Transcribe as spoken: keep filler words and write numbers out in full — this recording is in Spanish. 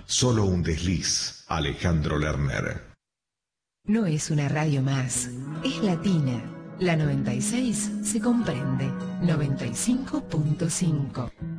Solo un desliz, Alejandro Lerner. No es una radio más, es latina. La noventa y seis se comprende. noventa y cinco punto cinco.